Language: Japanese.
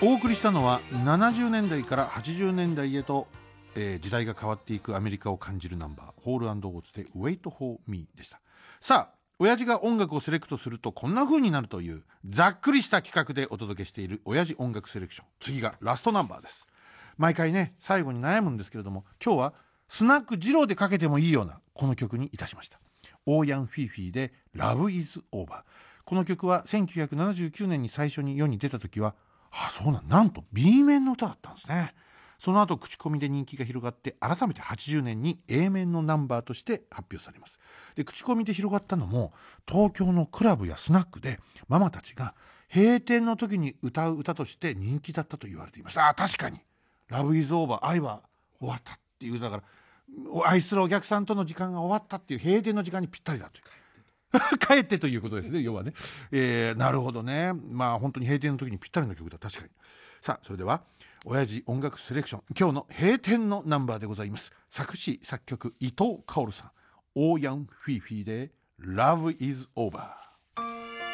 お送りしたのは70年代から80年代へと、時代が変わっていくアメリカを感じるナンバー、ホール&オーツで Wait for Me でした。さあ、親父が音楽をセレクトするとこんな風になるというざっくりした企画でお届けしている親父音楽セレクション、次がラストナンバーです。毎回ね、最後に悩むんですけれども、今日はスナック二郎でかけてもいいようなこの曲にいたしました。オーヤン・フィーフィーで Love is Over。 この曲は1979年に最初に世に出た時は、なんと B 面の歌だったんですね。その後口コミで人気が広がって、改めて80年に A 面のナンバーとして発表されます。で、口コミで広がったのも、東京のクラブやスナックでママたちが閉店の時に歌う歌として人気だったと言われています。確かに Love is Over、 愛は終わったっていう歌だから、愛するお客さんとの時間が終わったっていう閉店の時間にぴったりだという帰ってということですね、要はね。なるほどね。本当に閉店の時にぴったりの曲だ、確かに。さあ、それでは親父音楽セレクション、今日の閉店のナンバーでございます。作詞作曲伊藤薫さん、オーヤン・フィーフィーで Love is Over。